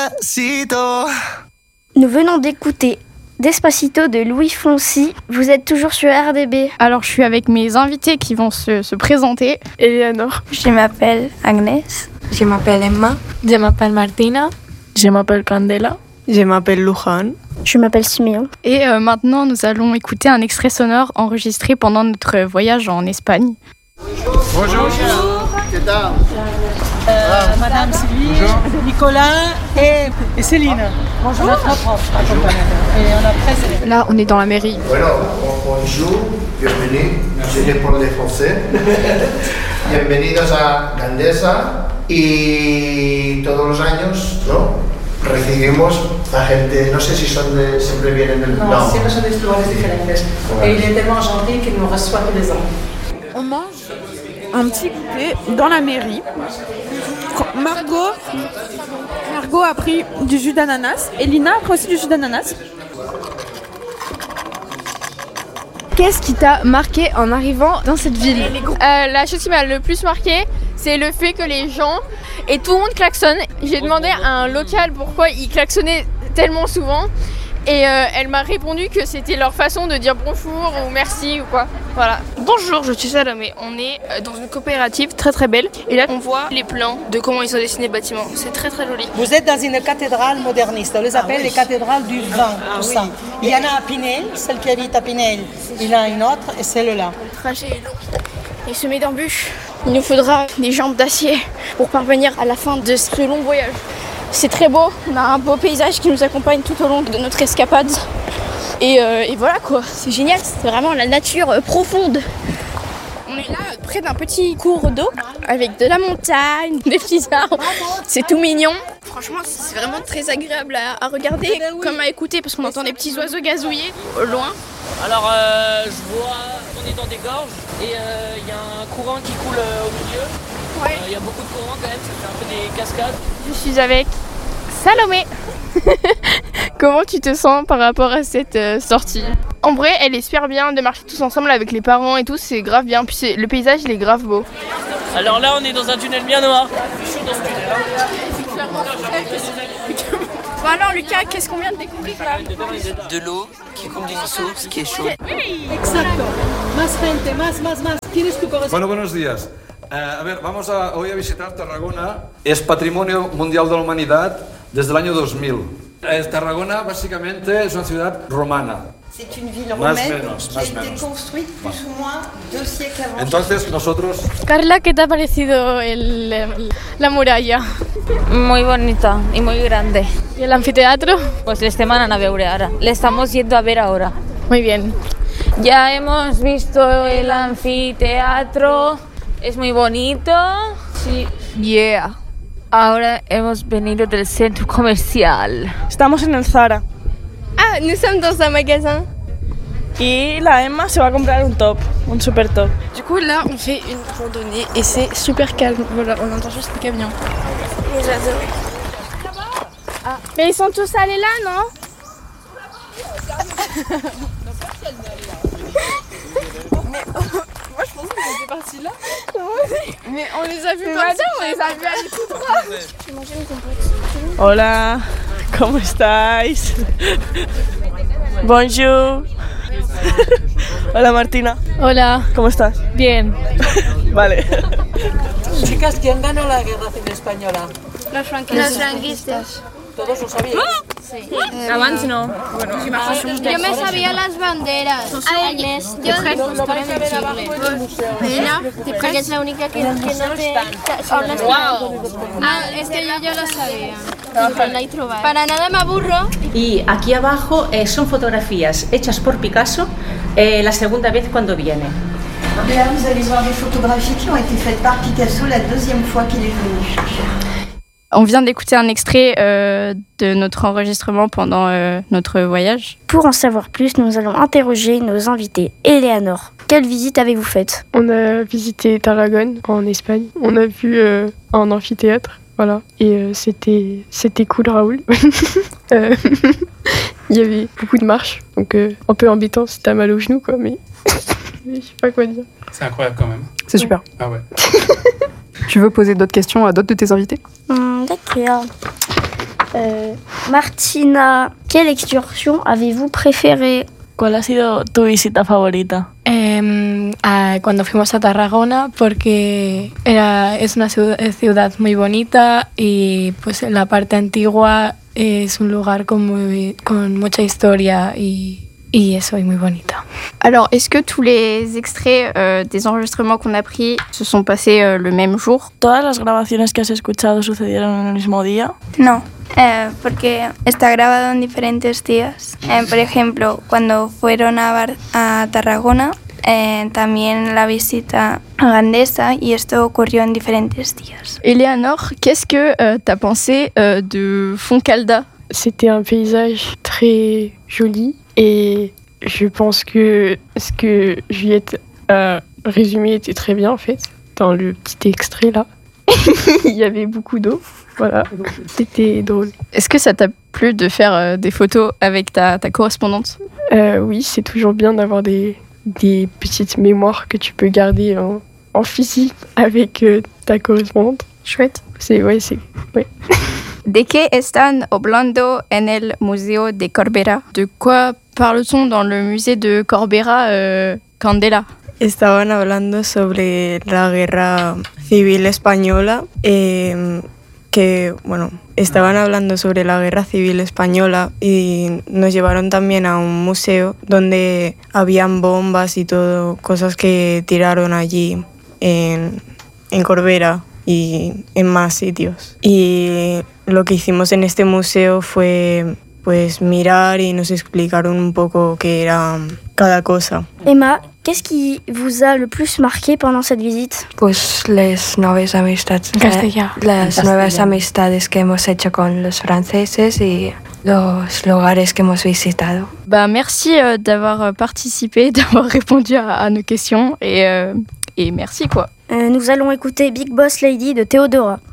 Nous venons d'écouter Despacito de Louis Fonsi. Vous êtes toujours sur RDB. Alors, je suis avec mes invités qui vont se présenter. Eleanor. Je m'appelle Agnès. Je m'appelle Emma. Je m'appelle Martina. Je m'appelle Candela. Je m'appelle Lujan. Je m'appelle Siméon. Et maintenant, nous allons écouter un extrait sonore enregistré pendant notre voyage en Espagne. Bonjour. ¿Qué tal? Madame Sylvie, bonjour. Nicolas et Céline. Bonjour. Notre prof accompagnateur. Et on a très... Là, on est dans la mairie. Bueno, bonjour, bienvenue. Je ne parle français. Bienvenidos a Gandesa y todos los años, ¿no? Recibimos a gente, no sé si son de, siempre vienen del... No, siempre son de lugares diferentes. Et il est tellement gentil qu'il nous reçoit tous les ans. On mange un petit goûter dans la mairie. Margot a pris du jus d'ananas et Lina a pris aussi du jus d'ananas. Qu'est-ce qui t'a marqué en arrivant dans cette ville ? La chose qui m'a le plus marqué, c'est le fait que les gens et tout le monde klaxonne. J'ai demandé à un local pourquoi il klaxonnait tellement souvent et elle m'a répondu que c'était leur façon de dire bonjour ou merci ou quoi. Voilà. Bonjour, je suis Salomé. On est dans une coopérative très très belle et là on voit les plans de comment ils ont dessiné le bâtiment. C'est très très joli. Vous êtes dans une cathédrale moderniste, on les appelle les cathédrales du vin, tout ça. Il y en a à Pinel, celle qui habite à Pinel. Il y en a une autre et celle-là. Le trajet est long et semé d'embûches. Il nous faudra des jambes d'acier pour parvenir à la fin de ce long voyage. C'est très beau, on a un beau paysage qui nous accompagne tout au long de notre escapade. Et voilà quoi, c'est génial, c'est vraiment la nature profonde. On est là près d'un petit cours d'eau avec de la montagne, des petits arbres, c'est tout mignon. Franchement, c'est vraiment très agréable à regarder, comme à écouter parce qu'on entend des petits oiseaux gazouiller au loin. Alors je vois, on est dans des gorges et il y a un courant qui coule au milieu. Ouais. Il y a beaucoup de courant quand même, ça fait un peu des cascades. Je suis avec Salomé. Comment tu te sens par rapport à cette sortie ? En vrai, elle est super bien de marcher tous ensemble avec les parents et tout, c'est grave bien. Puis le paysage, il est grave beau. Alors là, on est dans un tunnel bien noir. Je suis chaud dans ce tunnel. Bon alors Lucas, qu'est-ce qu'on vient de découvrir là ? De l'eau qui coule d'une source qui est chaude. Oui, exacto. Más gente, más. ¿Quién es tu corazón? Bueno, buenos días. A ver, vamos hoy a visitar Tarragona. Es Patrimonio Mundial de la Humanidad desde el año 2000. Tarragona, básicamente, es una ciudad romana. C'est une ville romaine qui a été construite plus ou moins 2 siècles avant. Entonces, nosotros... Carla, ¿qué te ha parecido la muralla? Muy bonita y muy grande. ¿Y el anfiteatro? Pues l'estem anant a veure ara. Le estamos yendo a ver ahora. Muy bien. Ya hemos visto el anfiteatro. Es muy bonito. Sí. Yeah. Ahora hemos venido del centro comercial. Estamos en el Zara. Ah, nous sommes dans un magasin. Y la Emma se va a comprar un top, un super top. Du coup, là, on fait une randonnée et c'est super calme. Voilà, on entend juste le camion. Et j'adore. Ah. Mais ils sont tous allés là, non ? Moi, je pensais qu'ils étaient partis là. Mais on les a vus partir, on les a vus aller tout droit. J'ai mangé une compote. Hola, ¿cómo estáis? Bonjour. Hola Martina. Hola. ¿Cómo estás? Bien. Vale. Chicas, ¿quién ganó la guerra civil española? Los franquistas. ¿Todos lo sabían? Sí. Abans no. Bueno, yo me sabía las banderas. Agnès, yo porque es la única que no te son las es que yo ya lo sabía. Para nada me aburro. Y aquí abajo son fotografías hechas por Picasso la segunda vez cuando viene. Là, vous allez voir des photographies qui ont été faites par Picasso la 2e fois qu'il est venu. On vient d'écouter un extrait de notre enregistrement pendant notre voyage. Pour en savoir plus, nous allons interroger nos invités. Eleanor, quelle visite avez-vous faite ? On a visité Tarragone en Espagne. On a vu un amphithéâtre, voilà. Et c'était cool, Raoul. Il y avait beaucoup de marches, donc un peu embêtant si t'as mal aux genoux, quoi. Mais je sais pas quoi dire. C'est incroyable quand même. C'est super. Ah ouais. Tu veux poser d'autres questions à d'autres de tes invités ? D'accord. Martina, quelle excursion avez-vous préférée? ¿Cuál ha sido tu visita favorita? Cuando fuimos a Tarragona porque es una ciudad muy bonita y pues la parte antigua es un lugar con mucha historia y eso es muy bonita. Alors, est-ce que tous les extraits des enregistrements qu'on a pris se sont passés le même jour? ¿Todas las grabaciones que has escuchado sucedieron en el mismo día? No, porque está grabado en diferentes días. Por ejemplo, cuando fueron a Tarragona, también la visita a Gandesa y esto ocurrió en diferentes días. Eleanor, qu'est-ce que t'as pensé de Fontcalda? C'était un paysage très joli et je pense que ce que Juliette a résumé était très bien en fait. Dans le petit extrait là, il y avait beaucoup d'eau. Voilà, c'était drôle. Est-ce que ça t'a plu de faire des photos avec ta correspondante? Oui, c'est toujours bien d'avoir des petites mémoires que tu peux garder en physique avec ta correspondante. Chouette. Ouais. ¿De qué están hablando en el Museo de Corbera? De quoi parle-t-on dans le musée de Corbera, Candela? Estaban hablando sobre la guerra civil española, estaban hablando sobre la guerra civil española y nos llevaron también a un museo donde habían bombas y todo, cosas que tiraron allí en Corbera y en más sitios. Y lo que hicimos en este museo fue pues mirar y nos explicaron un poco qué era cada cosa. Emma, qu'est-ce qui vous a le plus marqué pendant cette visite? Pues las nuevas amistades. Nuevas amistades que hemos hecho con los franceses y los lugares que hemos visitado. Merci d'avoir participé, d'avoir répondu à nos questions et merci quoi. Nous allons écouter Big Boss Lady de Théodora.